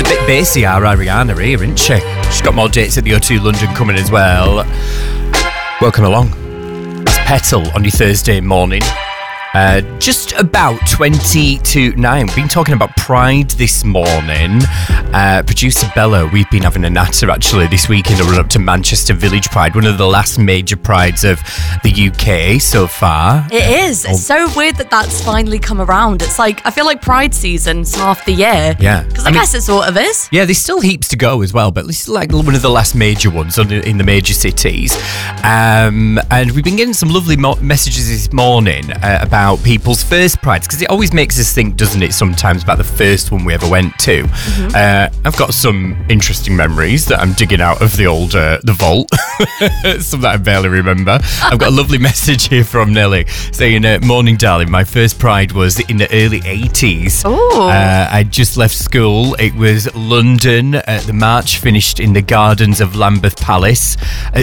bit bassy, our Ariana here, isn't she? She's got more dates at the O2 London coming as well. Welcome along. It's Petal on your Thursday morning. Just about 20 to 9. We've been talking about Pride this morning. Producer Bella, we've been having a natter actually this week in the run up to Manchester Village Pride, one of the last major prides of the UK so far. It is. It's so weird that that's finally come around. It's like, I feel like Pride season's half the year. Yeah. Because I guess it sort of is. Yeah, there's still heaps to go as well, but this is like one of the last major ones in the major cities. And we've been getting some lovely messages this morning about people's first prides, because it always makes us think, doesn't it, sometimes about the first one we ever went to. Mm-hmm. I've got some interesting memories that I'm digging out of the old the vault, some that I barely remember. I've got a lovely message here from Nelly saying, morning darling, my first pride was in the early 80s. I just left school. It was London. The march finished in the gardens of Lambeth Palace.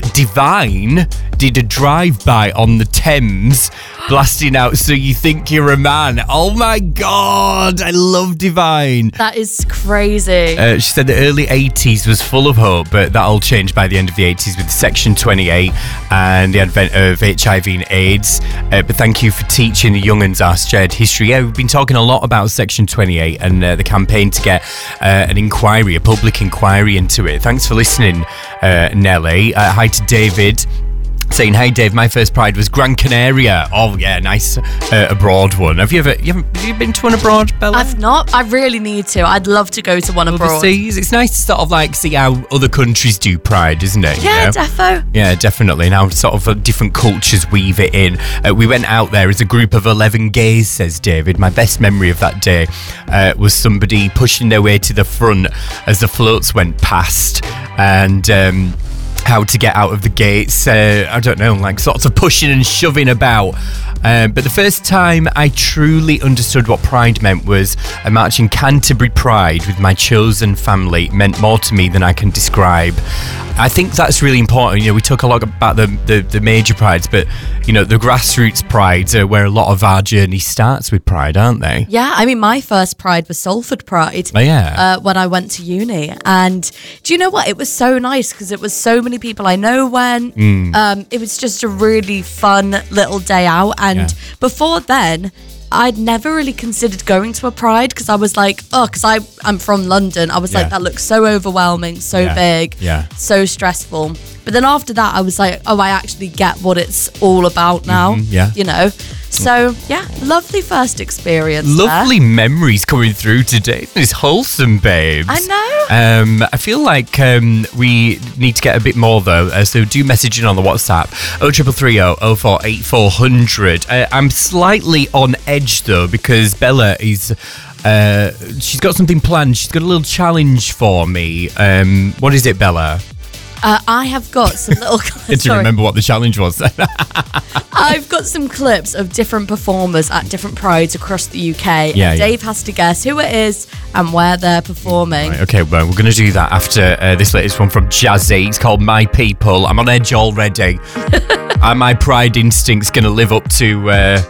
Divine did a drive-by on the Thames, blasting out So You Think You're a Man. Oh my God, I love Divine. That is crazy. She said the early 80s was full of hope, but that all changed by the end of the 80s with Section 28 and the advent of HIV and AIDS. But thank you for teaching the young'uns our shared history. Yeah, we've been talking a lot about Section 28 and the campaign to get an inquiry, a public inquiry into it. Thanks for listening, Nelly. Hi to David, saying, hey Dave, my first pride was Gran Canaria. Oh yeah, nice abroad one. Have you been to one abroad, Bella? I've not. I really need to. I'd love to go to one abroad. Overseas. It's nice to sort of like see how other countries do pride, isn't it? Yeah, defo. Yeah, definitely. Now sort of different cultures weave it in. We went out there as a group of 11 gays, says David. My best memory of that day was somebody pushing their way to the front as the floats went past, and how to get out of the gates, I don't know, like sorts of pushing and shoving about. But the first time I truly understood what Pride meant was a march in Canterbury Pride with my chosen family. It meant more to me than I can describe. I think that's really important. You know, we talk a lot about the major prides, but, you know, the grassroots prides are where a lot of our journey starts with Pride, aren't they? Yeah, I mean, my first Pride was Salford Pride. Oh, yeah. When I went to uni. And do you know what? It was so nice because it was so many people I know went. It was just a really fun little day out. And before then, I'd never really considered going to a Pride because I was like, because I'm from London. I was like, that looks so overwhelming, so big, so stressful. But then after that, I was like, I actually get what it's all about now, you know. So, yeah, lovely first experience. Lovely memories coming through today. It's wholesome, babes. I know. I feel like we need to get a bit more, though. So do message in on the WhatsApp, 0330 048400. I'm slightly on edge, though, because Bella is... she's got something planned. She's got a little challenge for me. What is it, Bella? I have got some little... Did you remember what the challenge was? I've got some clips of different performers at different prides across the UK. Dave has to guess who it is and where they're performing. Right, okay, well, we're going to do that after this latest one from Jazzy. It's called My People. I'm on edge already. Are my pride instincts going to live up to